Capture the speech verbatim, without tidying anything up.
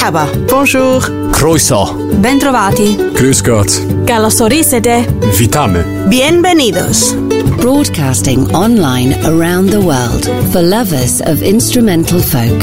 Merhaba. Bonjour. Croeso. Bentrovati. Grüß Gott. Καλώς ορίσατε. Vitame. Bienvenidos. Broadcasting online around the world for lovers of instrumental folk.